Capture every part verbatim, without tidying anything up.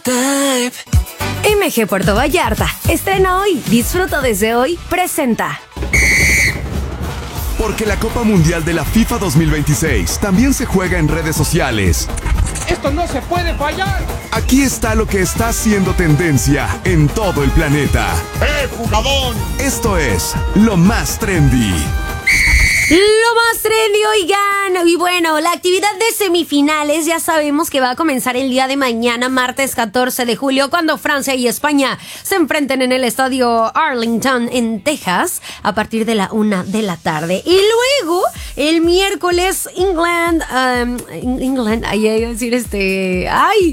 type. M G Puerto Vallarta, estrena hoy, disfruta desde hoy, presenta. Porque la Copa Mundial de la FIFA dos mil veintiséis también se juega en redes sociales. ¡Esto no se puede fallar! Aquí está lo que está haciendo tendencia en todo el planeta. ¡Eh, jugadón! Esto es lo más trendy. Lo más trendy, oigan. Y bueno, la actividad de semifinales ya sabemos que va a comenzar el día de mañana, martes catorce de julio, cuando Francia y España se enfrenten en el estadio Arlington, en Texas, a partir de la una de la tarde. Y luego, el miércoles, England, um, England, ay, ay, a decir este, ay,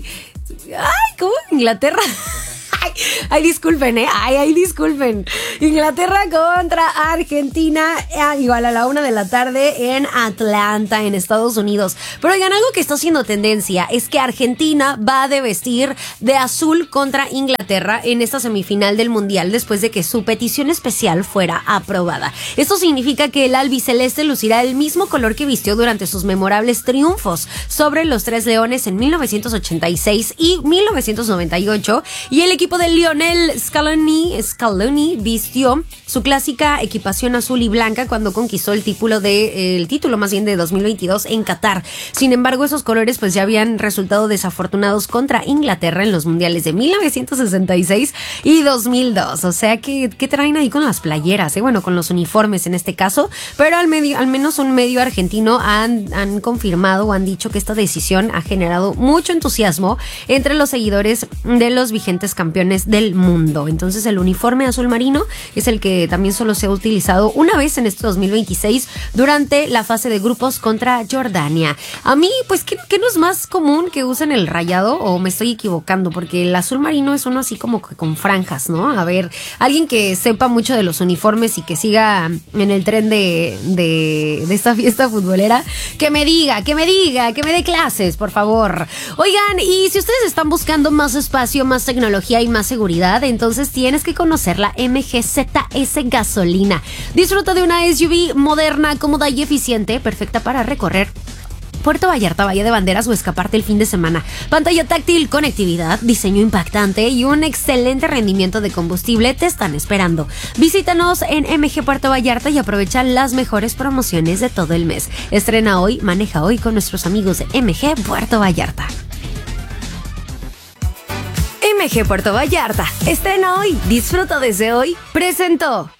ay, ¿cómo? Inglaterra. Ay, ay, disculpen, ¿eh? Ay, ay, disculpen. Inglaterra contra Argentina, eh, igual a la una de la tarde en Atlanta, en Estados Unidos. Pero oigan, algo que está haciendo tendencia es que Argentina va de vestir de azul contra Inglaterra en esta semifinal del Mundial, después de que su petición especial fuera aprobada. Esto significa que el albiceleste lucirá el mismo color que vistió durante sus memorables triunfos sobre los Tres Leones en mil novecientos ochenta y seis y mil novecientos noventa y ocho, y el equipo de Lionel Scaloni, Scaloni vistió su clásica equipación azul y blanca cuando conquistó el título de eh, el título más bien de dos mil veintidós en Qatar. Sin embargo, esos colores pues ya habían resultado desafortunados contra Inglaterra en los mundiales de mil novecientos sesenta y seis y dos mil dos. O sea, que ¿qué traen ahí con las playeras? Eh? Bueno, con los uniformes en este caso, pero al medio, al menos un medio argentino han, han confirmado o han dicho que esta decisión ha generado mucho entusiasmo entre los seguidores de los vigentes campeones del mundo. Entonces el uniforme azul marino es el que también solo se ha utilizado una vez en este dos mil veintiséis durante la fase de grupos contra Jordania. A mí, pues, ¿qué, qué no es más común que usen el rayado? ¿O me estoy equivocando? Porque el azul marino es uno así como que con franjas, ¿no? A ver, alguien que sepa mucho de los uniformes y que siga en el tren de, de, de esta fiesta futbolera, que me diga, que me diga, que me dé clases, por favor. Oigan, y si ustedes están buscando más espacio, más tecnología y más seguridad, entonces tienes que conocer la M G Z S Gasolina. Disfruta de una S U V moderna, cómoda y eficiente, perfecta para recorrer Puerto Vallarta, Bahía de Banderas o escaparte el fin de semana. Pantalla táctil, conectividad, diseño impactante y un excelente rendimiento de combustible te están esperando. Visítanos en M G Puerto Vallarta y aprovecha las mejores promociones de todo el mes. Estrena hoy, maneja hoy con nuestros amigos de M G Puerto Vallarta. M G Puerto Vallarta, estrena hoy, disfruta desde hoy, presentó.